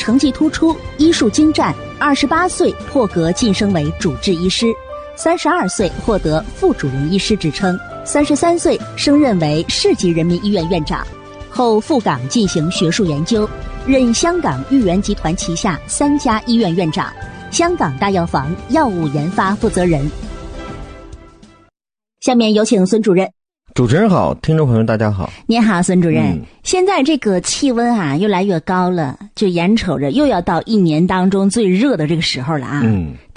成绩突出，医术精湛，28岁破格晋升为主治医师，32岁获得副主任医师职称，33岁升任为市级人民医院院长，后赴港进行学术研究，任香港裕源集团旗下3家医院院长，香港大药房药物研发负责人。下面有请孙主任。 主持人好，听众朋友大家好。 您好，孙主任。现在这个气温啊越来越高了，就眼瞅着又要到一年当中最热的这个时候了啊。